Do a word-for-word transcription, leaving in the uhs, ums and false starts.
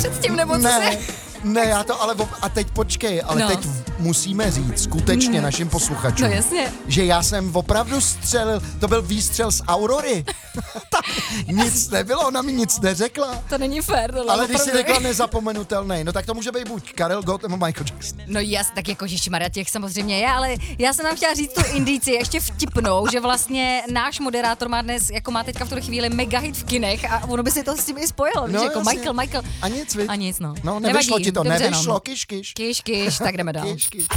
předtím, nebo co Ne, si... ne, já to ale... A teď počkej, ale No. teď musíme říct skutečně našim posluchačům, No jasně. že já jsem opravdu střelil, to byl výstřel z Aurory. Tam nic nebylo, ona mi nic neřekla. To není fér, tohle, Ale když si opravdu. řekla nezapomenutelný, no tak to může být buď Karel Gott nebo Michael Jackson. No jas, tak jako Ježišmarja, těch samozřejmě je, ale já jsem vám chtěla říct tu indici ještě vtipnou, že vlastně náš moderátor má dnes, jako má teďka v tuhle chvíli mega hit v kinech a ono by si to s tím i spojilo, víš, jako jasně. Michael, Michael. A nic, viď? A nic, no. No, nevyšlo Nevadí, ti to, dobře, nevyšlo, no. kyš, kyš. Kyš, kyš, tak jdeme dál. Kyš, kyš.